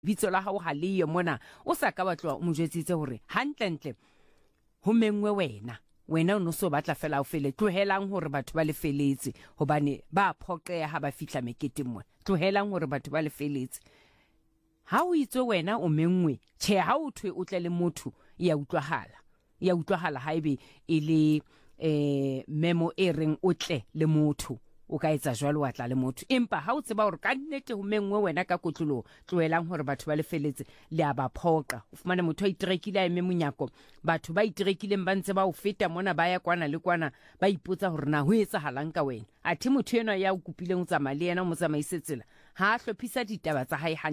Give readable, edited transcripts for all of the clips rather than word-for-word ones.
bitso la hao ha leyo mona o sa ka batlo mo jwetsitse hore hantlentle ho mengwe wena o no so batla fela o fele tlohelang hore batho ba le feletse hobane ba phoqeha ha ba fihla meketeng mona tlohelang hore batho ba le feletse ha o itse wena o mengwe ha o thwe o tle le motho ya utlwahala haebe e le memo e reng o tle le motho o ka etsa jwalo wa tla le motho empa ha o tseba hore ka nnete ho mengwe wena ka kotlolo tloelang hore batho ba le feletse le a ba phoqa o fumane motho a itirekile a eme monyako batho ba itirekileng ba ntse ba o feta mona ba ya kwana le kwana ba ipotsa hore na ho etsahalang ka wena athe motho ena ya o kupileng o tsamaya le yena o mo tsamaisetsela ha a hlophisa ditaba tsa hae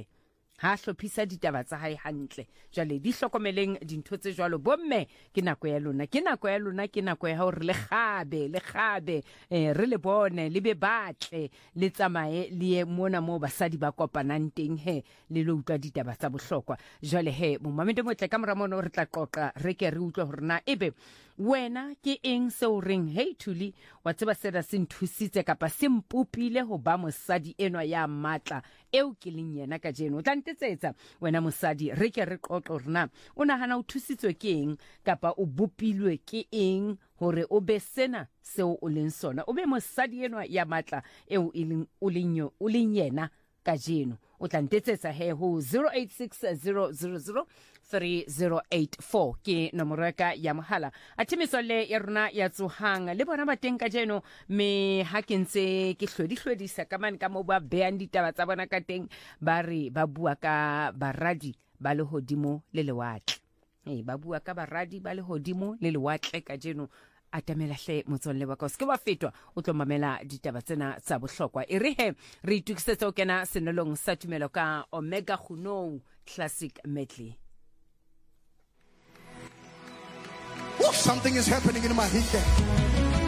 hantle jwale di hlokomeleng dintho tse jwalo bomme ke nako ya lona ke nako ya hore le kgabe re le bone le be batle le tsamaye le ye mona mo basadi ba kopanang teng le lo utlwa ditaba tsa bohlokwa jwale mo mamete motle ka mora mona re tla qoqa re ke re utlwa hore na ebe wena ke eng se o reng Thuli wa tseba se se nthusitse kapa se mpupile ho ba mosadi enwa ya matla eo ke leng yena ka jeno tla ntetsetsa wena mosadi re ke re qoqo rena o nahana o thusitswe ke eng kapa o bopilwe ke eng hore o be sena seo o leng sona o be mosadi enwa ya matla eo o leng yena ka jeno o tla ntetsetsa ho 0860003084 ke nomoro ya mohala athimetsole ya rona ya tsohang le bona ba teng ka jeno me ha ke ntse ke hlwedisa ka mane ka mo ba beang ditaba tsa bona ka teng ba re ba bua ka baradi ba le hodimo le lewatle ba bua ka baradi ba le hodimo le lewatle ka jeno atamela motswalle wa ka se ke wa fetwa o tlo mamela ditaba tsena tsa bohlokwa e re itukisetsa o kena senelong sa tumelo ka Omega Khunou Classic Medley. Something is happening in my head.